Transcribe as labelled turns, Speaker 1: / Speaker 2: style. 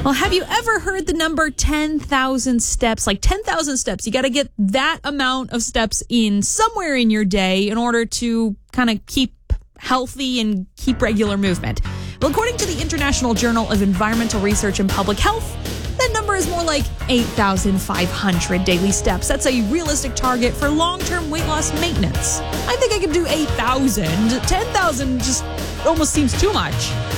Speaker 1: Well, have you ever heard the number 10,000 steps? Like 10,000 steps. You got to get that amount of steps in somewhere in your day in order to kind of keep healthy and keep regular movement. Well, according to the International Journal of Environmental Research and Public Health, that number is more like 8,500 daily steps. That's a realistic target for long-term weight loss maintenance. I think I could do 8,000. 10,000 just almost seems too much.